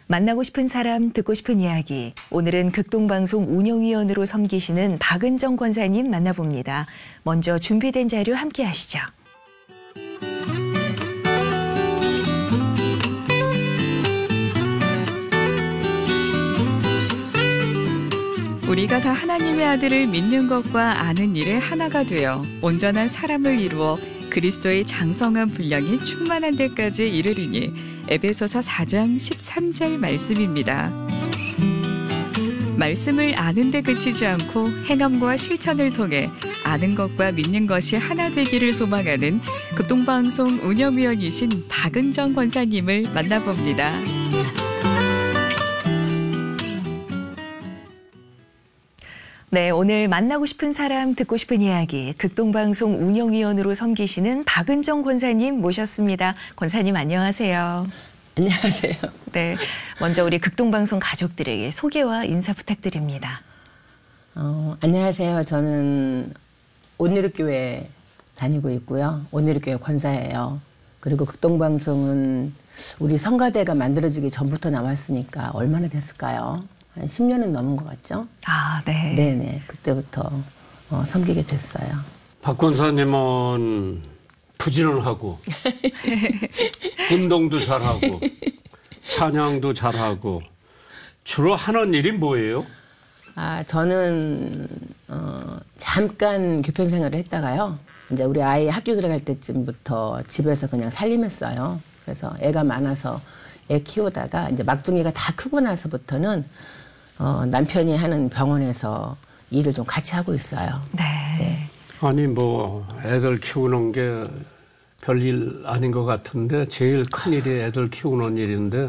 만나고 싶은 사람, 듣고 싶은 이야기. 오늘은 극동방송 운영위원으로 섬기시는 박은정 권사님 만나봅니다. 먼저 준비된 자료 함께 하시죠. 우리가 다 하나님의 아들을 믿는 것과 아는 일에 하나가 되어 온전한 사람을 이루어 그리스도의 장성한 분량이 충만한 데까지 이르리니 에베소서 4장 13절 말씀입니다. 말씀을 아는 데 그치지 않고 행함과 실천을 통해 아는 것과 믿는 것이 하나 되기를 소망하는 극동방송 운영위원이신 박은정 권사님을 만나봅니다. 네, 오늘 만나고 싶은 사람, 듣고 싶은 이야기, 극동방송 운영위원으로 섬기시는 박은정 권사님 모셨습니다. 권사님 안녕하세요. 안녕하세요. 네, 먼저 우리 극동방송 가족들에게 소개와 인사 부탁드립니다. 안녕하세요. 저는 온누리교회 다니고 있고요. 온누리교회 권사예요. 그리고 극동방송은 우리 성가대가 만들어지기 전부터 나왔으니까 얼마나 됐을까요? 한 10년은 넘은 것 같죠? 아, 네. 네네. 그때부터 섬기게 됐어요. 박 권사님은 부지런하고 운동도 잘하고 찬양도 잘하고 주로 하는 일이 뭐예요? 저는 잠깐 교편 생활을 했다가요. 이제 우리 아이 학교 들어갈 때쯤부터 집에서 그냥 살림했어요. 그래서 애가 많아서 애 키우다가 이제 막둥이가 다 크고 나서부터는 남편이 하는 병원에서 일을 좀 같이 하고 있어요. 네. 네. 아니 뭐 애들 키우는 게 별일 아닌 것 같은데 제일 큰 일이 애들 키우는 일인데